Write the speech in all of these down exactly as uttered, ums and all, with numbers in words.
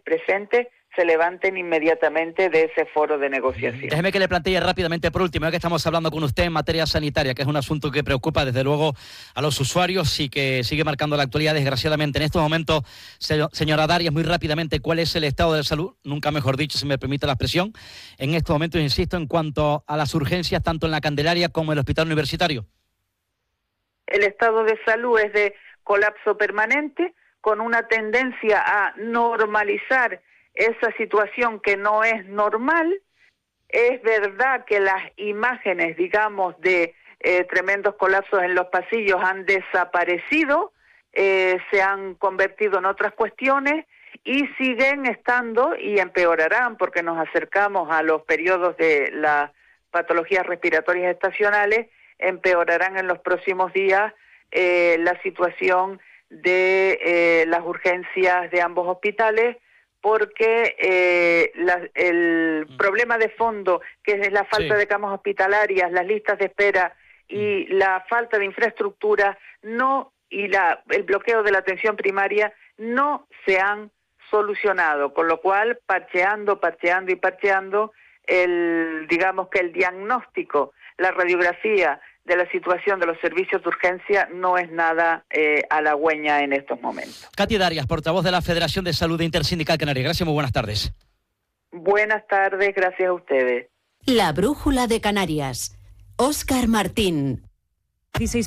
presentes se levanten inmediatamente de ese foro de negociación. Déjeme que le plantee rápidamente por último, ya que estamos hablando con usted en materia sanitaria, que es un asunto que preocupa desde luego a los usuarios y que sigue marcando la actualidad desgraciadamente. En estos momentos, señora Darias, muy rápidamente, ¿cuál es el estado de salud? Nunca mejor dicho, si me permite la expresión. En estos momentos, insisto, en cuanto a las urgencias, tanto en la Candelaria como en el Hospital Universitario. El estado de salud es de colapso permanente, con una tendencia a normalizar esa situación que no es normal. Es verdad que las imágenes, digamos, de eh, tremendos colapsos en los pasillos han desaparecido, eh, se han convertido en otras cuestiones y siguen estando y empeorarán porque nos acercamos a los periodos de las patologías respiratorias estacionales, empeorarán en los próximos días eh, la situación de eh, las urgencias de ambos hospitales, porque eh, la, el mm. problema de fondo, que es la falta sí. de camas hospitalarias, las listas de espera y mm. la falta de infraestructura no y la, el bloqueo de la atención primaria no se han solucionado, con lo cual parcheando, parcheando y parcheando, el, digamos que el diagnóstico, la radiografía de la situación de los servicios de urgencia no es nada eh, halagüeña en estos momentos. Katy Darias, portavoz de la Federación de Salud Intersindical Canaria. Gracias, muy buenas tardes. Buenas tardes, gracias a ustedes. La Brújula de Canarias. Óscar Martín. dieciséis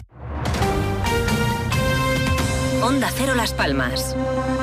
Onda Cero Las Palmas.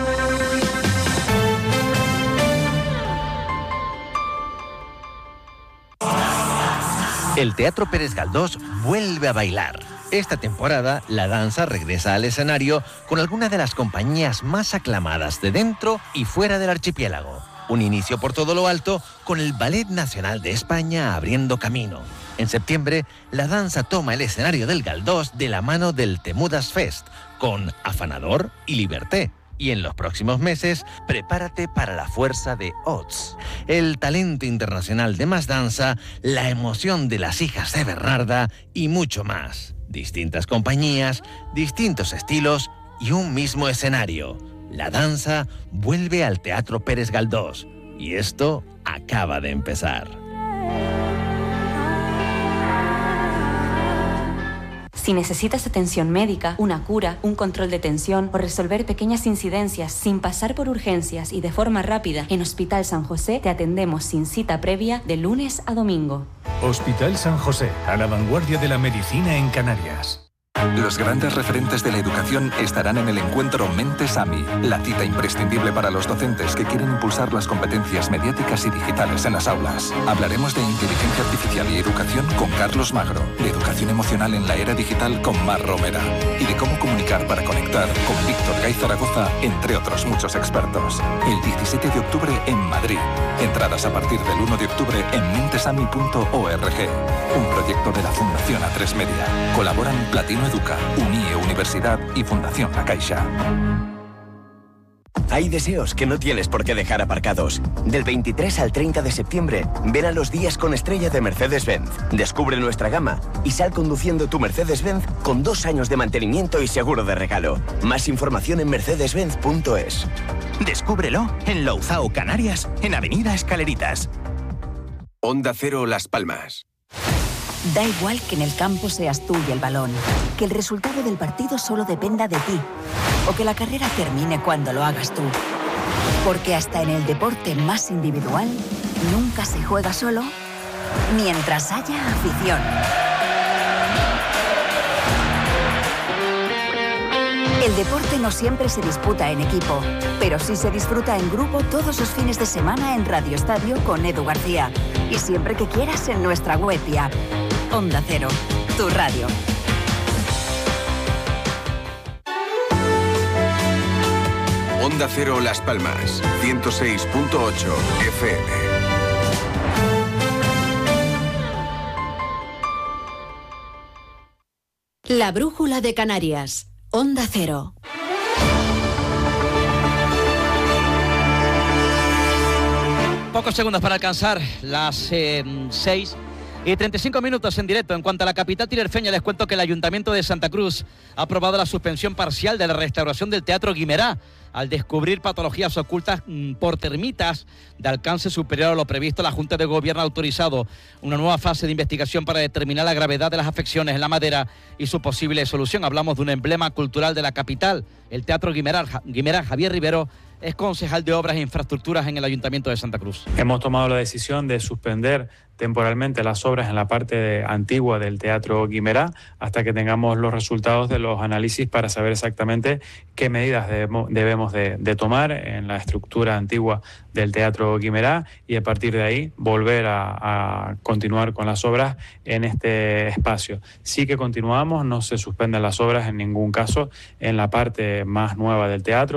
El Teatro Pérez Galdós vuelve a bailar. Esta temporada, la danza regresa al escenario con algunas de las compañías más aclamadas de dentro y fuera del archipiélago. Un inicio por todo lo alto con el Ballet Nacional de España abriendo camino. En septiembre, la danza toma el escenario del Galdós de la mano del Temudas Fest, con Afanador y Liberté. Y en los próximos meses, prepárate para la fuerza de Ots, el talento internacional de Más Danza, la emoción de las hijas de Bernarda y mucho más. Distintas compañías, distintos estilos y un mismo escenario. La danza vuelve al Teatro Pérez Galdós y esto acaba de empezar. Si necesitas atención médica, una cura, un control de tensión o resolver pequeñas incidencias sin pasar por urgencias y de forma rápida, en Hospital San José te atendemos sin cita previa de lunes a domingo. Hospital San José, a la vanguardia de la medicina en Canarias. Los grandes referentes de la educación estarán en el encuentro Mentes A M I, la cita imprescindible para los docentes que quieren impulsar las competencias mediáticas y digitales en las aulas. Hablaremos de inteligencia artificial y educación con Carlos Magro, de educación emocional en la era digital con Mar Romera y de cómo comunicar para conectar con Víctor Gay Zaragoza, entre otros muchos expertos. El diecisiete de octubre en Madrid. Entradas a partir del uno de octubre en mentesami punto org. Un proyecto de la Fundación A tres Media. Colaboran Platino Educa, UNIE Universidad y Fundación La Caixa. Hay deseos que no tienes por qué dejar aparcados. Del veintitrés al treinta de septiembre, ven a los días con estrella de Mercedes-Benz. Descubre nuestra gama y sal conduciendo tu Mercedes-Benz con dos años de mantenimiento y seguro de regalo. Más información en mercedes benz punto es. Descúbrelo en Louzao, Canarias, en Avenida Escaleritas. Onda Cero Las Palmas. Da igual que en el campo seas tú y el balón, que el resultado del partido solo dependa de ti, o que la carrera termine cuando lo hagas tú. Porque hasta en el deporte más individual, nunca se juega solo, mientras haya afición. El deporte no siempre se disputa en equipo, pero sí se disfruta en grupo todos los fines de semana en Radio Estadio con Edu García. Y siempre que quieras en nuestra web y app. Onda Cero, tu radio. Onda Cero Las Palmas, ciento seis punto ocho F M. La Brújula de Canarias. Onda Cero. Pocos segundos para alcanzar las eh, seis y treinta y cinco minutos en directo. En cuanto a la capital tinerfeña, les cuento que el Ayuntamiento de Santa Cruz ha aprobado la suspensión parcial de la restauración del Teatro Guimerá al descubrir patologías ocultas mmm, por termitas de alcance superior a lo previsto. La Junta de Gobierno ha autorizado una nueva fase de investigación para determinar la gravedad de las afecciones en la madera y su posible solución. Hablamos de un emblema cultural de la capital, el Teatro Guimerá. Guimerá. Javier Rivero es concejal de Obras e Infraestructuras en el Ayuntamiento de Santa Cruz. Hemos tomado la decisión de suspender temporalmente las obras en la parte de, antigua del Teatro Guimerá hasta que tengamos los resultados de los análisis para saber exactamente qué medidas debemos, debemos de, de tomar en la estructura antigua del Teatro Guimerá y a partir de ahí volver a, a continuar con las obras en este espacio. Sí que continuamos, no se suspenden las obras en ningún caso en la parte más nueva del teatro.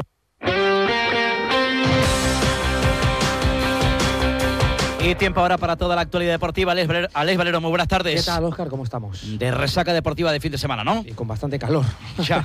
Y tiempo ahora para toda la actualidad deportiva. Alex Valero, Alex Valero, muy buenas tardes. ¿Qué tal, Óscar? ¿Cómo estamos? De resaca deportiva de fin de semana, ¿no? Y con bastante calor. Ya.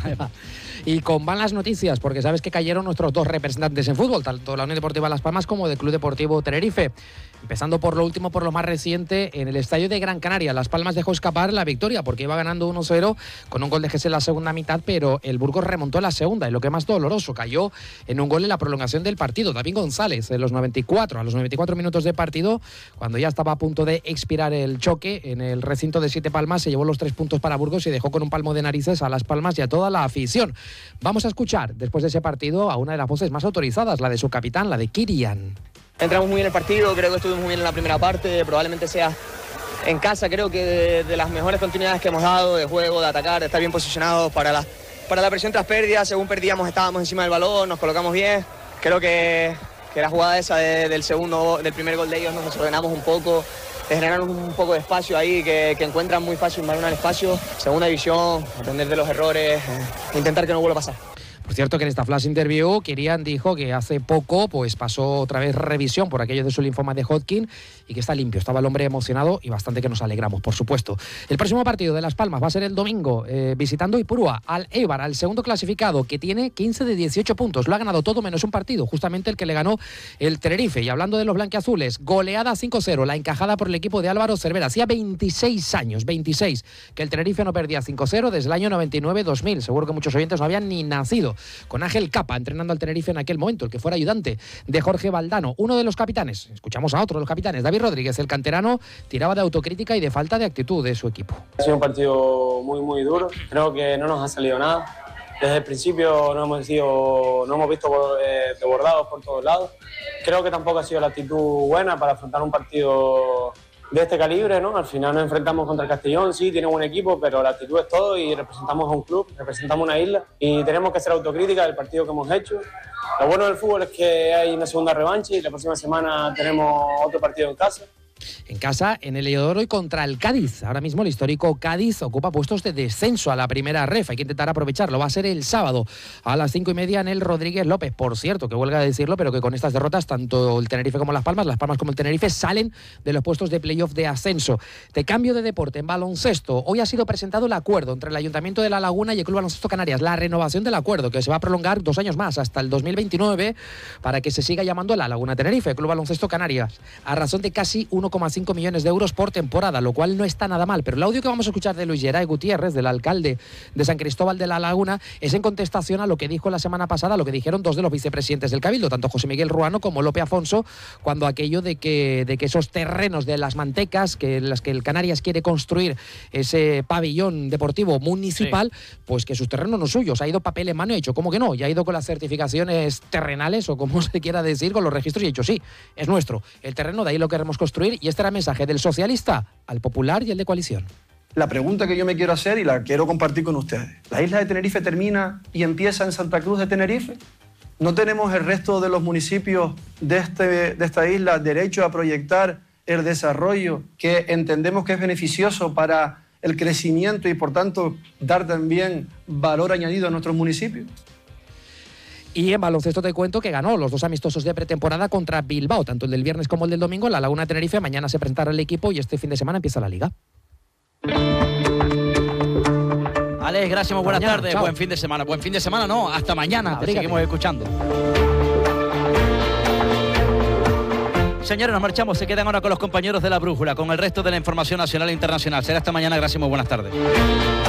Y con malas noticias, porque sabes que cayeron nuestros dos representantes en fútbol, tanto la Unión Deportiva Las Palmas como del Club Deportivo Tenerife. Empezando por lo último, por lo más reciente, en el estadio de Gran Canaria. Las Palmas dejó escapar la victoria porque iba ganando uno cero con un gol de Gese en la segunda mitad, pero el Burgos remontó en la segunda. Y lo que más doloroso, cayó en un gol en la prolongación del partido. David González, en los noventa y cuatro, a los noventa y cuatro minutos de partido, cuando ya estaba a punto de expirar el choque en el recinto de Siete Palmas, se llevó los tres puntos para Burgos y dejó con un palmo de narices a Las Palmas y a toda la afición. Vamos a escuchar, después de ese partido, a una de las voces más autorizadas, la de su capitán, la de Kirian. Entramos muy bien en el partido, creo que estuvimos muy bien en la primera parte, probablemente sea en casa, creo que de, de las mejores continuidades que hemos dado, de juego, de atacar, de estar bien posicionados para la, para la presión tras pérdida. Según perdíamos estábamos encima del balón, nos colocamos bien, creo que, que la jugada esa de, del segundo, del primer gol de ellos nos desordenamos un poco, generaron un poco de espacio ahí, que, que encuentran muy fácil un balón al espacio. Segunda división, aprender de los errores, eh, intentar que no vuelva a pasar. Por cierto, que en esta flash interview Kirian dijo que hace poco pues pasó otra vez revisión por aquello de su linfoma de Hodgkin y que está limpio. Estaba el hombre emocionado y bastante que nos alegramos, por supuesto. El próximo partido de Las Palmas va a ser el domingo, eh, visitando Ipurúa al Eibar, al segundo clasificado, que tiene quince de dieciocho puntos. Lo ha ganado todo menos un partido, justamente el que le ganó el Tenerife. Y hablando de los blanquiazules, goleada cinco cero, la encajada por el equipo de Álvaro Cervera. Hacía veintiséis años, veintiséis, que el Tenerife no perdía cinco cero desde el año noventa y nueve dos mil. Seguro que muchos oyentes no habían ni nacido. Con Ángel Capa entrenando al Tenerife en aquel momento, el que fuera ayudante de Jorge Valdano, uno de los capitanes. Escuchamos a otro de los capitanes, David Rodríguez, el canterano, tiraba de autocrítica y de falta de actitud de su equipo. Ha sido un partido muy, muy duro. Creo que no nos ha salido nada. Desde el principio no hemos, sido, no hemos visto eh, desbordados por todos lados. Creo que tampoco ha sido la actitud buena para afrontar un partido de este calibre, ¿no? Al final nos enfrentamos contra el Castellón, sí, tiene un buen equipo, pero la actitud es todo y representamos a un club, representamos una isla y tenemos que hacer autocrítica del partido que hemos hecho. Lo bueno del fútbol es que hay una segunda revancha y la próxima semana tenemos otro partido en casa. En casa, en el Heliodoro y contra el Cádiz. Ahora mismo el histórico Cádiz ocupa puestos de descenso a la primera ref. Hay que intentar aprovecharlo. Va a ser el sábado a las cinco y media en el Rodríguez López. Por cierto, que huelga decirlo, pero que con estas derrotas, tanto el Tenerife como Las Palmas, Las Palmas como el Tenerife, salen de los puestos de playoff de ascenso. De cambio de deporte, en baloncesto, hoy ha sido presentado el acuerdo entre el Ayuntamiento de La Laguna y el Club Baloncesto Canarias. La renovación del acuerdo, que se va a prolongar dos años más, hasta el dos mil veintinueve, para que se siga llamando La Laguna Tenerife, Club Baloncesto Canarias, a razón de casi uno coma cinco millones de euros por temporada, lo cual no está nada mal. Pero el audio que vamos a escuchar de Luis Geray Gutiérrez, del alcalde de San Cristóbal de la Laguna, es en contestación a lo que dijo la semana pasada, lo que dijeron dos de los vicepresidentes del Cabildo, tanto José Miguel Ruano como Lope Afonso, cuando aquello de que, de que esos terrenos de las Mantecas, que en las que el Canarias quiere construir ese pabellón deportivo municipal, sí, pues que sus terrenos no suyos. Ha ido papel en mano y ha dicho, ¿cómo que no? Y ha ido con las certificaciones terrenales, o como se quiera decir, con los registros, y ha dicho, sí, es nuestro. El terreno, de ahí lo queremos construir, y este era el mensaje del socialista al popular y el de coalición. La pregunta que yo me quiero hacer y la quiero compartir con ustedes. ¿La isla de Tenerife termina y empieza en Santa Cruz de Tenerife? ¿No tenemos el resto de los municipios de, este, de esta isla derecho a proyectar el desarrollo que entendemos que es beneficioso para el crecimiento y por tanto dar también valor añadido a nuestros municipios? Y en baloncesto te cuento que ganó los dos amistosos de pretemporada contra Bilbao, tanto el del viernes como el del domingo, en La Laguna Tenerife. Mañana se presentará el equipo y este fin de semana empieza la Liga. Alex, gracias, muy buenas mañana, tardes. chao. Buen fin de semana. Buen fin de semana, no, hasta mañana. Te seguimos escuchando. Señores, nos marchamos. Se quedan ahora con los compañeros de La Brújula, con el resto de la información nacional e internacional. Será hasta mañana. Gracias, muy buenas tardes.